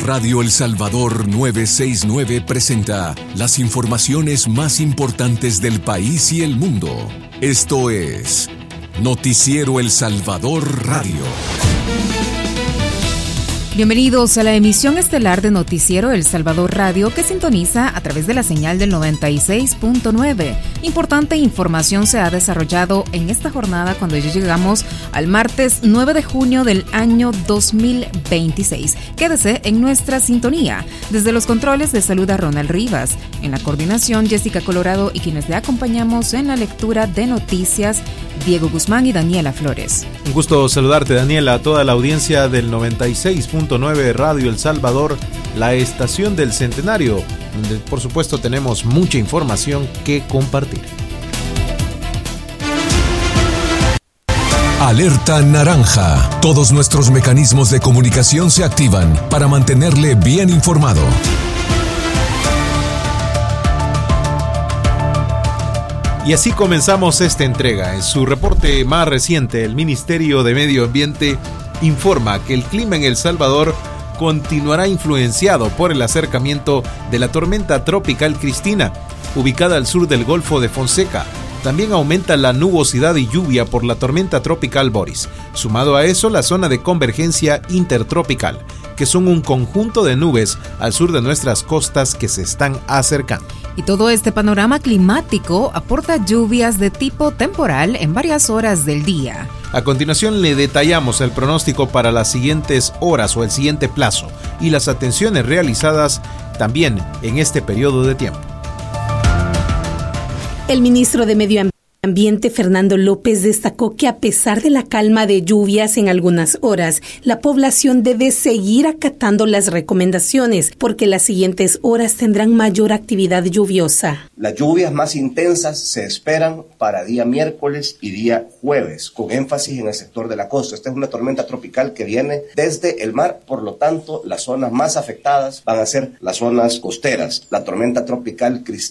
Radio El Salvador 969 presenta las informaciones más importantes del país y el mundo. Esto es Noticiero El Salvador Radio. Bienvenidos a la emisión estelar de Noticiero El Salvador Radio, que sintoniza a través de la señal del 96.9. Importante información se ha desarrollado en esta jornada cuando ya llegamos al martes 9 de junio del año 2026. Quédese en nuestra sintonía. Desde los controles le saluda Ronald Rivas. En la coordinación, Jessica Colorado, y quienes le acompañamos en la lectura de noticias, Diego Guzmán y Daniela Flores. Un gusto saludarte, Daniela, a toda la audiencia del 96.9 Radio El Salvador, la estación del Centenario, donde por supuesto tenemos mucha información que compartir. Alerta naranja. Todos nuestros mecanismos de comunicación se activan para mantenerle bien informado. Y así comenzamos esta entrega. En su reporte más reciente, el Ministerio de Medio Ambiente informa que el clima en El Salvador continuará influenciado por el acercamiento de la tormenta tropical Cristina, ubicada al sur del Golfo de Fonseca. También aumenta la nubosidad y lluvia por la tormenta tropical Boris. Sumado a eso, la zona de convergencia intertropical, que son un conjunto de nubes al sur de nuestras costas que se están acercando. Y todo este panorama climático aporta lluvias de tipo temporal en varias horas del día. A continuación le detallamos el pronóstico para las siguientes horas o el siguiente plazo y las atenciones realizadas también en este periodo de tiempo. El ministro de Medio Ambiente, Fernando López, destacó que a pesar de la calma de lluvias en algunas horas, la población debe seguir acatando las recomendaciones porque las siguientes horas tendrán mayor actividad lluviosa. Las lluvias más intensas se esperan para día miércoles y día jueves, con énfasis en el sector de la costa. Esta es una tormenta tropical que viene desde el mar, por lo tanto, las zonas más afectadas van a ser las zonas costeras. La tormenta tropical Cristina